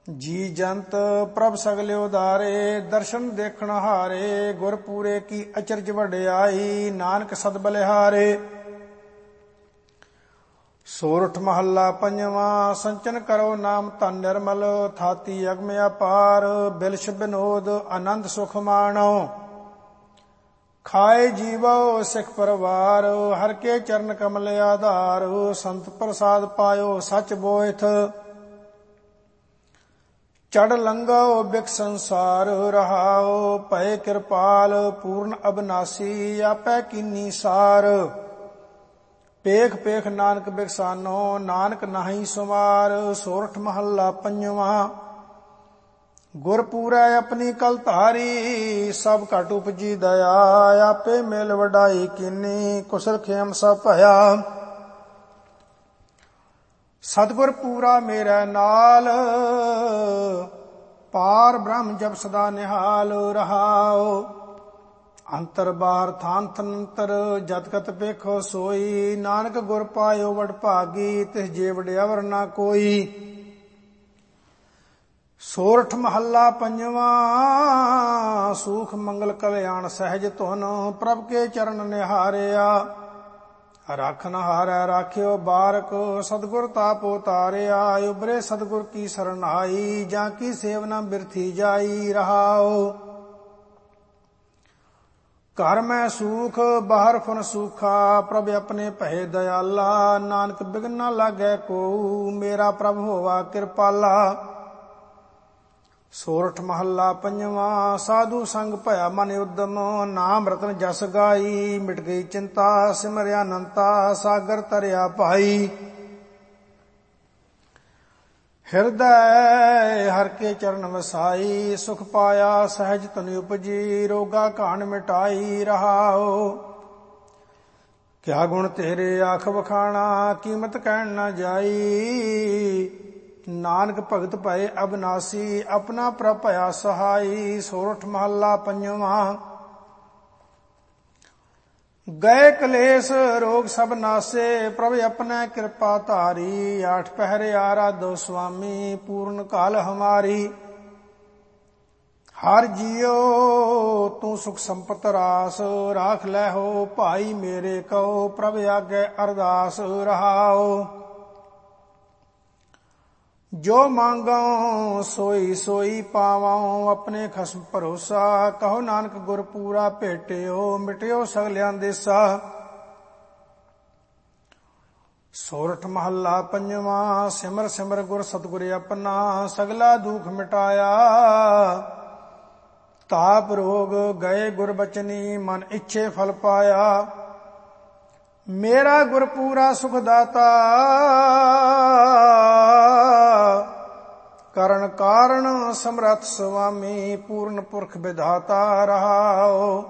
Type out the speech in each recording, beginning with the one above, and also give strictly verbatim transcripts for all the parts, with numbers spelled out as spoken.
ਜੀ ਜੰਤ ਪ੍ਰਭ ਸਗਲੇ ਉਦਾਰੇ, ਦਰਸ਼ਨ ਦੇਖਣ ਹਾਰੇ। ਗੁਰਪੂਰੇ ਕੀ ਅਚਰਜ ਵਡਿਆਈ, ਨਾਨਕ ਸਦ ਬਲਿਹਾਰੇ। ਸੋਰਠ ਮਹੱਲਾ ਪੰਜਵਾਂ। ਸੰਚਨ ਕਰੋ ਨਾਮ ਧਨ ਨਿਰਮਲ, ਥਾਤੀ ਅਗਮ ਅਪਾਰ। ਬਿਲਸ਼ ਬਿਨੋਦ ਆਨੰਦ ਸੁਖ ਮਾਣੋ, ਖਾਏ ਜੀਵੋ ਸਿੱਖ ਪਰਵਾਰ। ਹਰ ਕੇ ਚਰਨ ਕਮਲ ਆਧਾਰ, ਸੰਤ ਪ੍ਰਸਾਦ ਪਾਇਓ ਸਚ ਬੋਇਥ। ਚੜ ਲੰਘੋ ਬਿਕ ਸੰਸਾਰ, ਰਹਾਓ ਭਏ ਕਿਰਪਾਲ। ਪੂਰਨ ਅਬਨਾਸੀ ਆਪੈ ਕੀਨੀ ਸਾਰ, ਪੇਖ ਪੇਖ ਨਾਨਕ ਬਿਕਸਾਨੋ। ਨਾਨਕ ਨਾਹੀ ਸੁਮਾਰ। ਸੋਰਠ ਮਹੱਲਾ ਪੰਜਵਾਂ। ਗੁਰਪੂਰੈ ਆਪਣੀ ਕਲ ਧਾਰੀ, ਸਭ ਘਟ ਉਪਜੀ ਦਇਆ। ਆਪੇ ਮਿਲ ਵਡਾਈ ਕੀਨੀ, ਕੁਸਲ ਖੇਮ ਸਭ ਭਇਆ। ਸਤਿਗੁਰ ਪੂਰਾ ਮੇਰੇ ਨਾਲ, ਪਾਰ ਬ੍ਰਹਮ ਜਪ ਸਦਾ ਨਿਹਾਲ। ਰਹਾਓ ਅੰਤਰ ਬਾਹਰ ਥਾਨ ਥਨੰਤਰ, ਜਤ ਕਤ ਵੇਖੋ ਸੋਈ। ਨਾਨਕ ਗੁਰ ਪਾਇਓ ਵਡ ਭਾਗੀ, ਤਿਸ ਜੇ ਵਡਿਆਵਰ ਨਾ ਕੋਈ। ਸੋਰਠ ਮਹੱਲਾ ਪੰਜਵਾਂ। ਸੂਖ ਮੰਗਲ ਕਲਿਆਣ ਸਹਿਜ ਧੁਨ, ਪ੍ਰਭ ਕੇ ਚਰਨ ਨਿਹਾਰਿਆ। ਰਾਖਨ ਹਾਰੈ ਰਾਖਿਓ ਬਾਰਕ, ਸਤਿਗੁਰ ਤਾਪ ਉਤਾਰਿਆ। ਉਬਰੇ ਸਤਿਗੁਰ ਕੀ ਸਰਨਾਈ, ਜਾਂ ਕੀ ਸੇਵਨਾ ਬਿਰਥੀ ਜਾਈ। ਰਹਾਓ ਘਰ ਮੈਂ ਸੂਖ ਬਾਹਰ ਫੁਨ ਸੂਖਾ, ਪ੍ਰਭ ਆਪਣੇ ਭਏ ਦਇਆਲਾ। ਨਾਨਕ ਬਿਘਨ ਨਾ ਲਾਗੈ ਕੋ, ਮੇਰਾ ਪ੍ਰਭ ਹੋਵਾ ਕਿਰਪਾਲਾ। ਸੋਰਠ ਮਹੱਲਾ ਪੰਜਵਾਂ। ਸਾਧੂ ਸੰਗ ਭਇਆ ਮਨ ਉਦਮ, ਨਾਮ ਰਤਨ ਜਸ ਗਾਈ। ਮਿਟ ਗਈ ਚਿੰਤਾ ਸਿਮਰਿਆ ਅਨੰਤਾ, ਸਾਗਰ ਤਰਿਆ ਭਾਈ। ਹਿਰਦੈ ਹਰ ਕੇ ਚਰਨ ਵਸਾਈ, ਸੁਖ ਪਾਇਆ ਸਹਿਜ ਤਨ ਉਪਜੀ। ਰੋਗਾ ਘਾਣ ਮਿਟਾਈ। ਰਹਾਓ ਕਿਆ ਗੁਣ ਤੇਰੇ ਆਖ ਵਖਾਣਾ, ਕੀਮਤ ਕਹਿਣ ਨਾ ਜਾਈ। ਨਾਨਕ ਭਗਤ ਭਏ ਅਬਨਾਸੀ, ਆਪਣਾ ਪ੍ਰਭ ਭਇਆ ਸਹਾਈ। ਸੋਰਠ ਮਹੱਲਾ ਪੰਜਵਾਂ। ਗਏ ਕਲੇਸ਼ ਰੋਗ ਸਭ ਨਾਸੇ, ਪ੍ਰਭ ਆਪਣੇ ਕਿਰਪਾ ਧਾਰੀ। ਆਠ ਪਹਿਰੇ ਆਰਾਧੋ ਸੁਆਮੀ, ਪੂਰਨ ਕਾਲ ਹਮਾਰੀ। ਹਰ ਜੀਓ ਤੂੰ ਸੁਖ ਸੰਪਤ ਰਾਸ, ਰਾਖ ਲੈ ਹੋ ਭਾਈ ਮੇਰੇ ਕਉ। ਪ੍ਰਭ ਆਗੇ ਅਰਦਾਸ। ਰਹਾਓ ਜੋ ਮੰਗੋ ਸੋਈ ਸੋਈ ਪਾਵਾਂ, ਆਪਣੇ ਖਸਮ ਭਰੋਸਾ। ਕਹੋ ਨਾਨਕ ਗੁਰ ਪੂਰਾ ਭੇਟਿਓ, ਮਿਟਿਓ ਸਗਲਿਆਂ ਦੇਸਾ। ਸੋਰਠ ਮਹੱਲਾ ਪੰਜਵਾਂ। ਸਿਮਰ ਸਿਮਰ ਗੁਰ ਸਤਿਗੁਰ ਆਪਣਾ, ਸਗਲਾ ਦੁਖ ਮਿਟਾਇਆ। ਤਾਪ ਰੋਗ ਗਏ ਗੁਰ ਬਚਨੀ, ਮਨ ਇੱਛੇ ਫਲ ਪਾਇਆ। ਮੇਰਾ ਗੁਰ ਪੂਰਾ ਸੁਖ ਦਾਤਾ, ਕਰਨ ਕਾਰਣ ਸਮਰੱਥ ਸੁਆਮੀ। ਪੂਰਨ ਪੁਰਖ ਵਿਧਾਤਾ। ਰਹਾਓ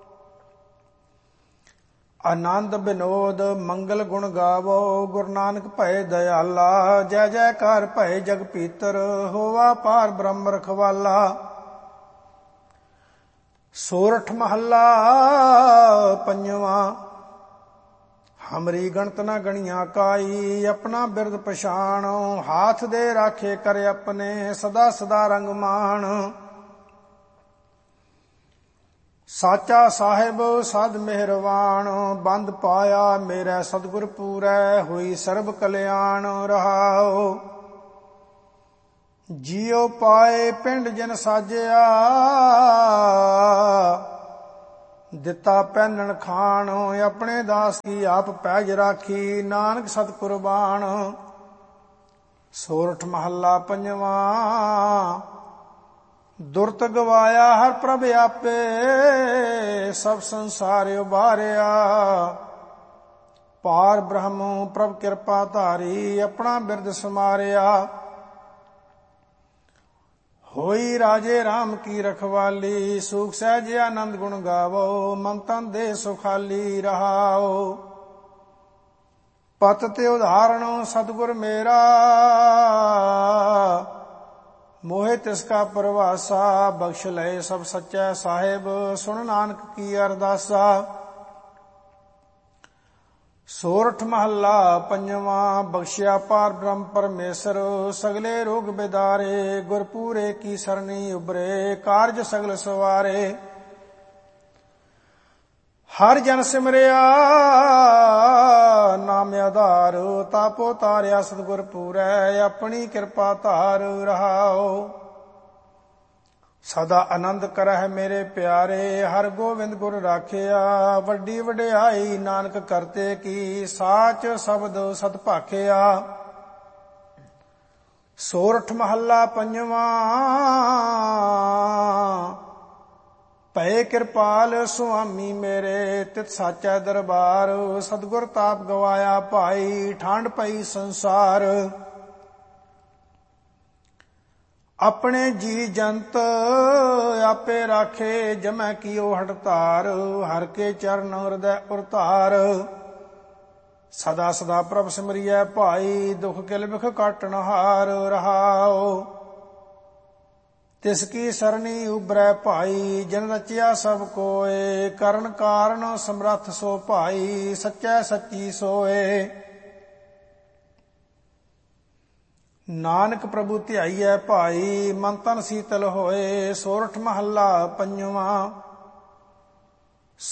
ਆਨੰਦ ਬਿਨੋਦ ਮੰਗਲ ਗੁਣ ਗਾਵੋ, ਗੁਰੂ ਨਾਨਕ ਭਏ ਦਇਆਲਾ। ਜੈ ਜੈਕਾਰ ਭਏ ਜਗ ਪੀਤਰ, ਹੋਵਾ ਪਾਰ ਬ੍ਰਹਮ ਰਖਵਾਲਾ। ਸੋਰਠ ਮਹੱਲਾ ਪੰਜਵਾਂ। ਹਮਰੀ ਗਣਤ ਨਾ ਗਣੀਆਂ ਕਾਈ, ਆਪਣਾ ਬਿਰਦ ਪਛਾਣੋ। ਹਾਥ ਦੇ ਰਾਖੇ ਕਰ ਆਪਣੇ, ਸਦਾ ਸਦਾ ਰੰਗ ਮਾਣ। ਸਾਚਾ ਸਾਹਿਬ ਸਦ ਮਿਹਰਵਾਨ, ਬੰਦ ਪਾਇਆ ਮੇਰੇ ਸਤਿਗੁਰ ਪੂਰੈ। ਹੋਈ ਸਰਬ ਕਲਿਆਣ। ਰਹਾਓ ਜੀਉ ਪਾਏ ਪਿੰਡ ਜਨ ਸਾਜਿਆ, ਦਿੱਤਾ ਪਹਿਨਣ ਖਾਣ। ਆਪਣੇ ਦਾਸ ਕੀ ਆਪ ਪੈਜ ਰਾਖੀ, ਨਾਨਕ ਸਤ ਕੁਰਬਾਨ। ਸੋਰਠ ਮਹੱਲਾ ਪੰਜਵਾਂ। ਦੁਰਤ ਗਵਾਇਆ ਹਰ ਪ੍ਰਭ ਆਪੇ, ਸਭ ਸੰਸਾਰ ਉਬਾਰਿਆ। ਪਾਰ ਬ੍ਰਹਮ ਪ੍ਰਭ ਕਿਰਪਾ ਧਾਰੀ, ਆਪਣਾ ਬਿਰਦ ਸਮਾਰਿਆ। ਹੋਈ ਰਾਜੇ ਰਾਮ ਕੀ ਰਖਵਾਲੀ, ਸੂਖ ਸਹਿਜ ਆਨੰਦ ਗੁਣ ਗਾਵੋ। ਮਨ ਤਨ ਦੇ ਸੁਖਾਲੀ। ਰਹਾਓ ਪਤ ਤੇ ਉਦਾਹਰਣ ਸਤਿਗੁਰ ਮੇਰਾ, ਮੋਹਿ ਤਿਸ ਕਾ ਪਰਵਾਸਾ। ਬਖਸ਼ ਲਏ ਸਭ ਸੱਚੈ ਸਾਹਿਬ, ਸੁਣ ਨਾਨਕ ਕੀ ਅਰਦਾਸਾ। ਸੋਰਠ ਮਹੱਲਾ ਪੰਜਵਾਂ। ਬਖਸ਼ਿਆ ਪਾਰ ਬ੍ਰਹਮ ਪਰਮੇਸ਼ਰ, ਸਗਲੇ ਰੋਗ ਬਿਦਾਰੇ। ਗੁਰਪੂਰੇ ਕੀ ਸਰਣੀ ਉਬਰੇ, ਕਾਰਜ ਸਗਲ ਸਵਾਰੇ। ਹਰ ਜਨ ਸਿਮਰਿਆ ਨਾਮ ਆਧਾਰ, ਤਾਪੋ ਤਾਰਿਆ ਸਤਿਗੁਰ ਪੂਰੈ। ਆਪਣੀ ਕਿਰਪਾ ਧਾਰ ਰਹਾਓ। ਸਦਾ ਆਨੰਦ ਕਰਹਿ ਮੇਰੇ ਪਿਆਰੇ, ਹਰ ਗੋਬਿੰਦ ਗੁਰ ਰਾਖਿਆ। ਵੱਡੀ ਵਡਿਆਈ ਨਾਨਕ ਕਰਤੇ ਕੀ, ਸਾਚ ਸ਼ਬਦ ਸਤ ਭਾਖਿਆ। ਸੋਰਠ ਮਹੱਲਾ ਪੰਜਵਾਂ। ਭਏ ਕਿਰਪਾਲ ਸੁਆਮੀ ਮੇਰੇ, ਤਿਤ ਸਾਚੈ ਦਰਬਾਰ। ਸਤਿਗੁਰ ਤਾਪ ਗਵਾਇਆ ਭਾਈ, ਠੰਡ ਪਈ ਸੰਸਾਰ। ਆਪਣੇ ਜੀ ਜੰਤ ਆਪੇ ਰਾਖੇ, ਜਮੈ ਕੀਓ ਹਠਤਾਰ। ਹਰ ਕੇ ਚਰਨ ਹਿਰਦੈ ਉਰਤਾਰ। ਸਦਾ ਸਦਾ ਪ੍ਰਭ ਸਿਮਰਿਐ ਭਾਈ, ਦੁਖ ਕਿਲ ਬਿਖ ਕਾਟਣ ਹਾਰ ਰਹਾਓ। ਤਿਸ ਕੀ ਸਰਣੀ ਉਬਰੈ ਭਾਈ, ਜਨ ਰਚਿਆ ਸਭ ਕੋਏ। ਕਰਨ ਕਾਰਨ ਸਮਰੱਥ ਸੋ ਭਾਈ, ਸੱਚੈ ਸੱਚੀ ਸੋਏ। ਨਾਨਕ ਪ੍ਰਭੂ ਧਿਆਈਐ ਭਾਈ, ਮਨ ਤਨ ਸੀਤਲ ਹੋਏ। ਸੋਰਠ ਮਹੱਲਾ ਪੰਜਵਾਂ।